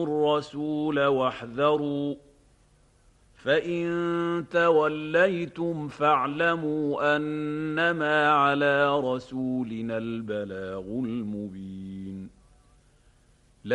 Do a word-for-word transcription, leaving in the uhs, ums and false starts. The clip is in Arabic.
الرسول واحذروا فإن توليتم فاعلموا أنما على رسولنا البلاغ المبين